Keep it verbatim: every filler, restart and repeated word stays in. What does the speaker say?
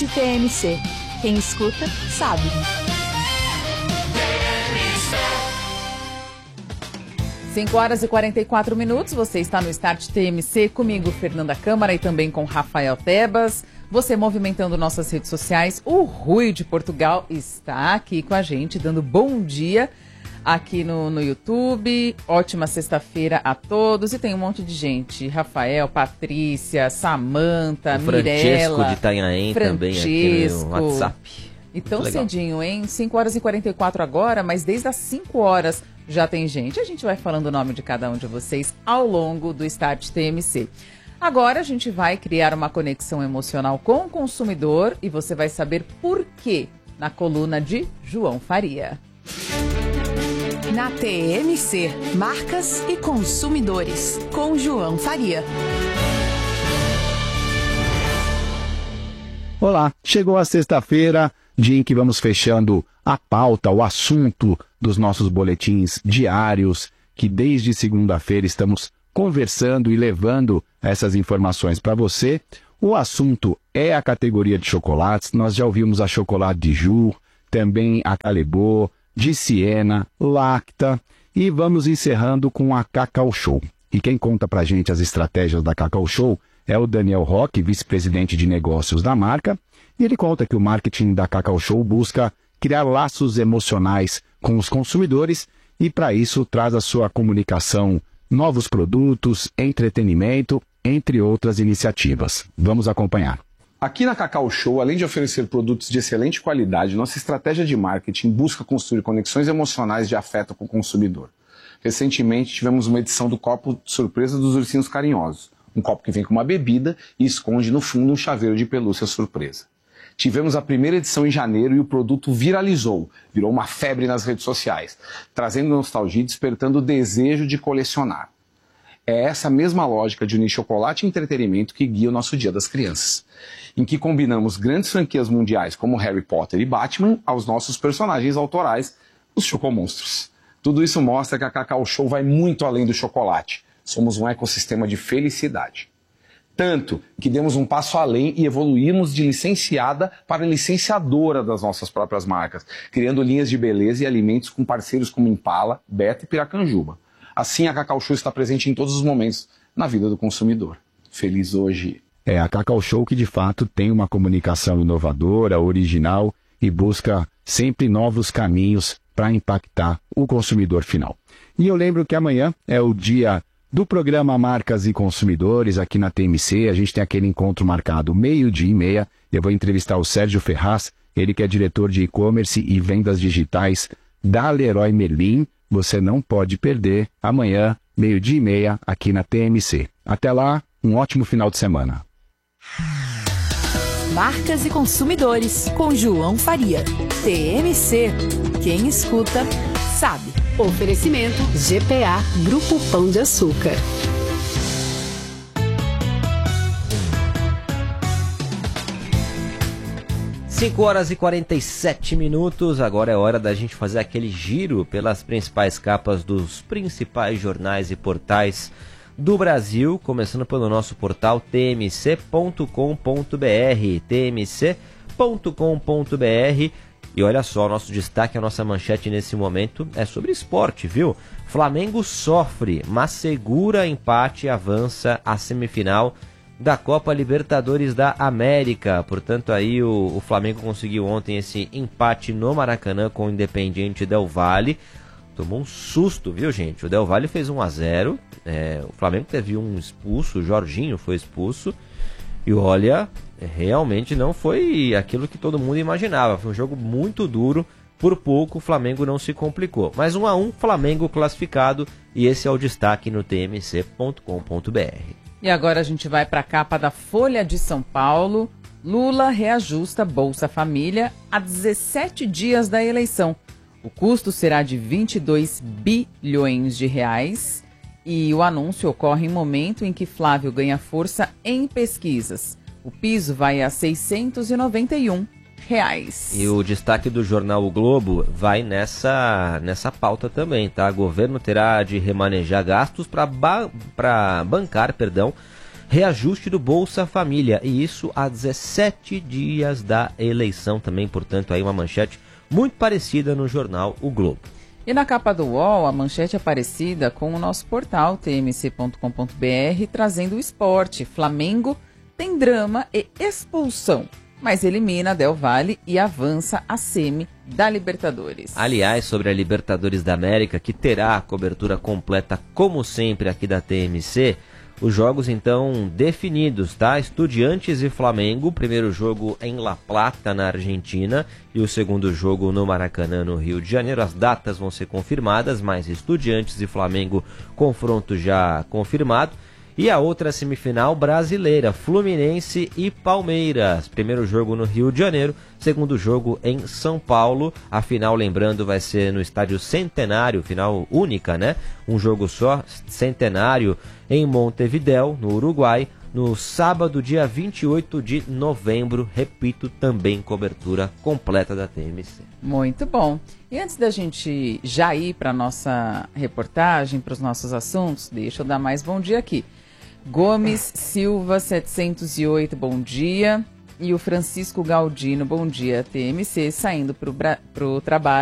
T M C. Quem escuta, sabe. cinco horas e quarenta e quatro minutos, você está no Start T M C, comigo, Fernanda Câmara, e também com Rafael Tebas. Você movimentando nossas redes sociais. O Rui de Portugal está aqui com a gente, dando bom dia aqui no, no YouTube. Ótima sexta-feira a todos. E tem um monte de gente. Rafael, Patrícia, Samanta, Mirella. Francesco de Itanhaém também aqui no WhatsApp. E tão cedinho, hein? cinco horas e quarenta e quatro agora, mas desde as cinco horas já tem gente. A gente vai falando o nome de cada um de vocês ao longo do Start T M C. Agora a gente vai criar uma conexão emocional com o consumidor e você vai saber por quê na coluna de João Faria. Na T M C, Marcas e Consumidores, com João Faria. Olá, chegou a sexta-feira, dia em que vamos fechando a pauta, o assunto dos nossos boletins diários, que desde segunda-feira estamos conversando e levando essas informações para você. O assunto é a categoria de chocolates. Nós já ouvimos a Chocolate de Jour, também a Callebaut, de Siena, Lacta, e vamos encerrando com a Cacau Show. E quem conta pra gente as estratégias da Cacau Show é o Daniel Roque, vice-presidente de negócios da marca, e ele conta que o marketing da Cacau Show busca criar laços emocionais com os consumidores e para isso traz a sua comunicação, novos produtos, entretenimento, entre outras iniciativas. Vamos acompanhar. Aqui na Cacau Show, além de oferecer produtos de excelente qualidade, nossa estratégia de marketing busca construir conexões emocionais de afeto com o consumidor. Recentemente tivemos uma edição do copo surpresa dos ursinhos carinhosos, um copo que vem com uma bebida e esconde no fundo um chaveiro de pelúcia surpresa. Tivemos a primeira edição em janeiro e o produto viralizou, virou uma febre nas redes sociais, trazendo nostalgia e despertando o desejo de colecionar. É essa mesma lógica de unir chocolate e entretenimento que guia o nosso Dia das Crianças, em que combinamos grandes franquias mundiais como Harry Potter e Batman aos nossos personagens autorais, os Chocomonstros. Tudo isso mostra que a Cacau Show vai muito além do chocolate. Somos um ecossistema de felicidade. Tanto que demos um passo além e evoluímos de licenciada para licenciadora das nossas próprias marcas, criando linhas de beleza e alimentos com parceiros como Impala, Beta e Piracanjuba. Assim, a Cacau Show está presente em todos os momentos na vida do consumidor. Feliz hoje! É a Cacau Show que de fato tem uma comunicação inovadora, original e busca sempre novos caminhos para impactar o consumidor final. E eu lembro que amanhã é o dia do programa Marcas e Consumidores aqui na T M C. A gente tem aquele encontro marcado meio-dia e meia. Eu vou entrevistar o Sérgio Ferraz, ele que é diretor de e-commerce e vendas digitais da Leroy Merlin. Você não pode perder amanhã, meio-dia e meia, aqui na T M C. Até lá, um ótimo final de semana. Marcas e Consumidores, com João Faria. T M C. Quem escuta, sabe. Oferecimento G P A Grupo Pão de Açúcar. cinco horas e quarenta e sete minutos, agora é hora da gente fazer aquele giro pelas principais capas dos principais jornais e portais do Brasil, começando pelo nosso portal t m c ponto com ponto b r, t m c ponto com ponto b r. E olha só, nosso destaque, a nossa manchete nesse momento é sobre esporte, viu? Flamengo sofre, mas segura empate e avança à semifinal da Copa Libertadores da América. Portanto, aí o, o Flamengo conseguiu ontem esse empate no Maracanã com o Independiente Del Valle. Tomou um susto, viu, gente? O Del Valle fez um a zero, é, o Flamengo teve um expulso, o Jorginho foi expulso. E olha, realmente não foi aquilo que todo mundo imaginava. Foi um jogo muito duro, por pouco o Flamengo não se complicou. Mas um a um, Flamengo classificado, e esse é o destaque no t m c ponto com ponto b r. E agora a gente vai para a capa da Folha de São Paulo. Lula reajusta Bolsa Família a dezessete dias da eleição. O custo será de vinte e dois bilhões de reais. E o anúncio ocorre em momento em que Flávio ganha força em pesquisas. O piso vai a seiscentos e noventa e um reais. E o destaque do jornal O Globo vai nessa, nessa pauta também, tá? O governo terá de remanejar gastos para ba- para bancar, perdão, reajuste do Bolsa Família, e isso há dezessete dias da eleição também, portanto, aí uma manchete muito parecida no jornal O Globo. E na capa do U O L, a manchete é parecida com o nosso portal t m c ponto com ponto b r, trazendo o esporte. Flamengo tem drama e expulsão, mas elimina Del Valle e avança a semi da Libertadores. Aliás, sobre a Libertadores da América, que terá a cobertura completa, como sempre, aqui da T M C, os jogos então definidos, tá? Estudiantes e Flamengo, primeiro jogo em La Plata, na Argentina, e o segundo jogo no Maracanã, no Rio de Janeiro. As datas vão ser confirmadas, mas Estudiantes e Flamengo, confronto já confirmado. E a outra semifinal brasileira, Fluminense e Palmeiras. Primeiro jogo no Rio de Janeiro, segundo jogo em São Paulo. A final, lembrando, vai ser no estádio Centenário, final única, né? Um jogo só, Centenário, em Montevidéu, no Uruguai, no sábado, dia vinte e oito de novembro. Repito, também cobertura completa da T M C. Muito bom. E antes da gente já ir para a nossa reportagem, para os nossos assuntos, deixa eu dar mais bom dia aqui. Gomes Silva setecentos e oito, bom dia. E o Francisco Galdino, bom dia, T M C, saindo para o trabalho.